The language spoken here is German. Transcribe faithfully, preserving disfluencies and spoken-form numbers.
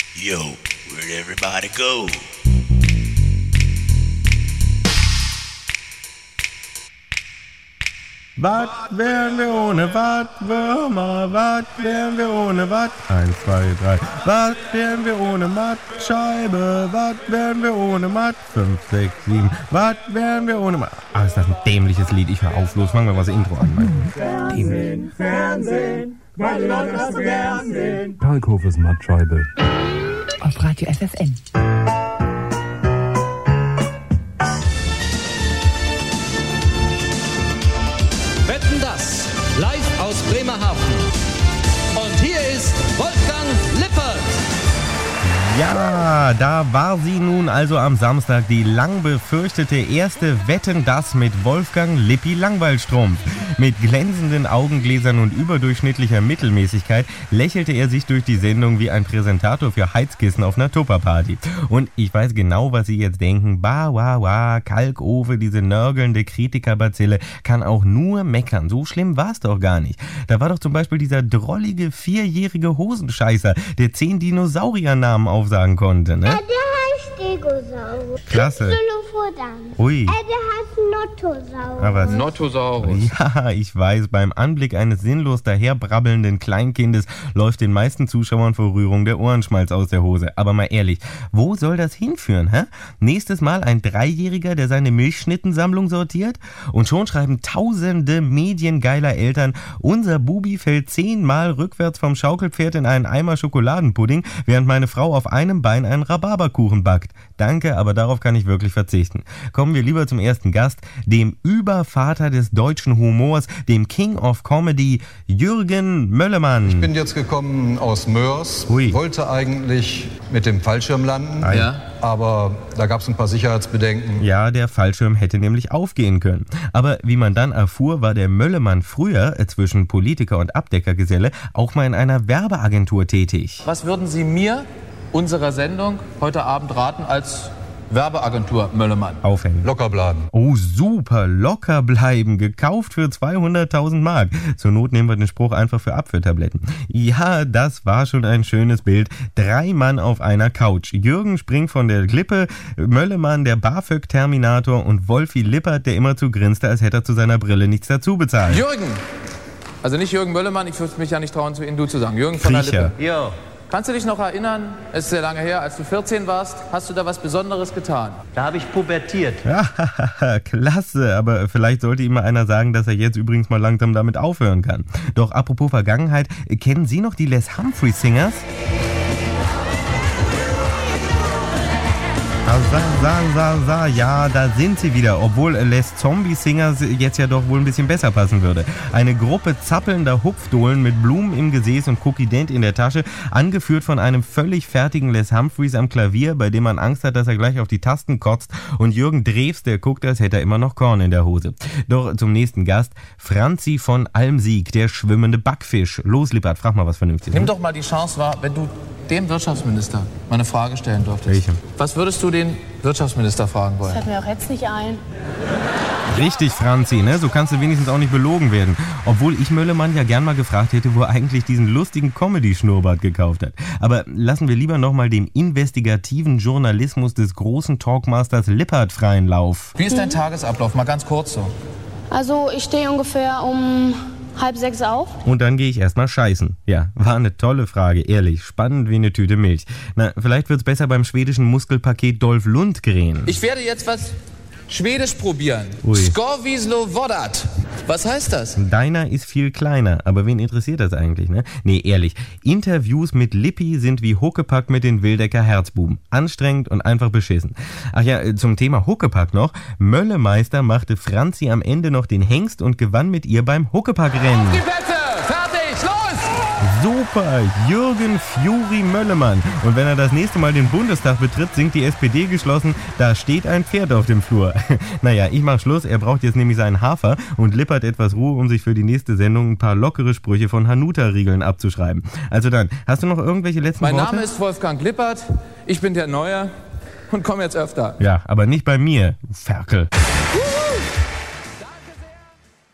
Yo, where'd everybody go? Was wären wir ohne Watt, Würmer? Was wären wir ohne Watt? Eins, zwei, drei. Was wären wir ohne Mattscheibe? Was wären wir ohne Matt? Fünf, sechs, sieben. Was wären wir ohne Matt? Ah, ist das ein dämliches Lied. Ich hör auf, los, fangen wir mal das Intro an. Fernsehen, Fernsehen, weil die Leute das so gern sehen. Kalkhofes Mattscheibe. Auf Radio F F N. Wetten, das live aus Bremerhaven. Und hier ist Wolfgang Lippert. Ja, da war sie nun also am Samstag, die lang befürchtete erste Wetten, das mit Wolfgang Lippi Langweilstrumpf. Mit glänzenden Augengläsern und überdurchschnittlicher Mittelmäßigkeit lächelte er sich durch die Sendung wie ein Präsentator für Heizkissen auf einer Tupperparty. Und ich weiß genau, was Sie jetzt denken. Bah, wah, wah, Kalkofe, diese nörgelnde Kritikerbazille kann auch nur meckern. So schlimm war's doch gar nicht. Da war doch zum Beispiel dieser drollige vierjährige Hosenscheißer, der zehn Dinosauriernamen aufsagen konnte, ne? Ja, der heißt Stegosaurus. Klasse. Xylophodan. Ui. Äh, der heißt Nottosaurus. Aber Nottosaurus. ja, ich weiß, beim Anblick eines sinnlos daherbrabbelnden Kleinkindes läuft den meisten Zuschauern vor Rührung der Ohrenschmalz aus der Hose. Aber mal ehrlich, wo soll das hinführen, hä? Nächstes Mal ein Dreijähriger, der seine Milchschnittensammlung sortiert? Und schon schreiben tausende mediengeiler Eltern, unser Bubi fällt zehnmal rückwärts vom Schaukelpferd in einen Eimer Schokoladenpudding, während meine Frau auf einem Bein einen Rhabarberkuchen backt. Danke, aber darauf kann ich wirklich verzichten. Kommen wir lieber zum ersten Gast, dem Übervater des deutschen Humors, dem King of Comedy, Jürgen Möllemann. Ich bin jetzt gekommen aus Mörs, Ui. wollte eigentlich mit dem Fallschirm landen, Ah, ja. aber da gab es ein paar Sicherheitsbedenken. Ja, der Fallschirm hätte nämlich aufgehen können. Aber wie man dann erfuhr, war der Möllemann früher, äh, zwischen Politiker und Abdeckergeselle, auch mal in einer Werbeagentur tätig. Was würden Sie mir, unserer Sendung, heute Abend raten als Werbeagentur Möllemann? Aufhängen. Locker bleiben. Oh, super, locker bleiben, gekauft für zweihunderttausend Mark. Zur Not nehmen wir den Spruch einfach für Apfeltabletten. Ja, das war schon ein schönes Bild. Drei Mann auf einer Couch. Jürgen springt von der Klippe, Möllemann der BAföG-Terminator und Wolfi Lippert, der immerzu grinste, als hätte er zu seiner Brille nichts dazu bezahlt. Jürgen! Also nicht Jürgen Möllemann, ich würde mich ja nicht trauen, zu Ihnen du zu sagen. Jürgen von der Kriecher. Lippe. Jo. Kannst du dich noch erinnern, es ist sehr lange her, als du vierzehn warst, hast du da was Besonderes getan? Da habe ich pubertiert. Ja, klasse, aber vielleicht sollte ihm mal einer sagen, dass er jetzt übrigens mal langsam damit aufhören kann. Doch apropos Vergangenheit, kennen Sie noch die Les Humphrey Singers? Sa, sa, sa, sa, ja, da sind sie wieder, obwohl Les Zombie Singers jetzt ja doch wohl ein bisschen besser passen würde. Eine Gruppe zappelnder Hupfdohlen mit Blumen im Gesäß und Cookie Dent in der Tasche, angeführt von einem völlig fertigen Les Humphreys am Klavier, bei dem man Angst hat, dass er gleich auf die Tasten kotzt, und Jürgen Drews, der guckt, als hätte er immer noch Korn in der Hose. Doch zum nächsten Gast, Franzi von Almsieg, der schwimmende Backfisch. Los, Lippert, frag mal was Vernünftiges. Nimm doch mal die Chance wahr, wenn du dem Wirtschaftsminister mal eine Frage stellen dürftest. Welche? Was würdest du den Wirtschaftsminister fragen wollen? Fällt mir auch jetzt nicht ein. Richtig, Franzi, ne? So kannst du wenigstens auch nicht belogen werden. Obwohl ich Möllemann ja gern mal gefragt hätte, wo er eigentlich diesen lustigen Comedy-Schnurrbart gekauft hat. Aber lassen wir lieber nochmal dem investigativen Journalismus des großen Talkmasters Lippert freien Lauf. Wie ist dein Tagesablauf? Mal ganz kurz so. Also ich stehe ungefähr um halb sechs auf. Und dann gehe ich erstmal scheißen. Ja, war eine tolle Frage, ehrlich. Spannend wie eine Tüte Milch. Na, vielleicht wird's besser beim schwedischen Muskelpaket Dolph Lundgren. Ich werde jetzt was Schwedisch probieren. Ui. Skovislovodat. Was heißt das? Deiner ist viel kleiner, aber wen interessiert das eigentlich, ne? Nee, ehrlich, Interviews mit Lippi sind wie Huckepack mit den Wildecker Herzbuben. Anstrengend und einfach beschissen. Ach ja, zum Thema Huckepack noch. Möllemeister machte Franzi am Ende noch den Hengst und gewann mit ihr beim Huckepack-Rennen. Die Plätze! Fertig! Los! Super, Jürgen Fury Möllemann. Und wenn er das nächste Mal den Bundestag betritt, singt die S P D geschlossen, da steht ein Pferd auf dem Flur. Naja, ich mach Schluss, er braucht jetzt nämlich seinen Hafer und Lippert etwas Ruhe, um sich für die nächste Sendung ein paar lockere Sprüche von Hanuta-Riegeln abzuschreiben. Also dann, hast du noch irgendwelche letzten Mein Worte? Name ist Wolfgang Lippert, ich bin der Neue und komme jetzt öfter. Ja, aber nicht bei mir, du Ferkel.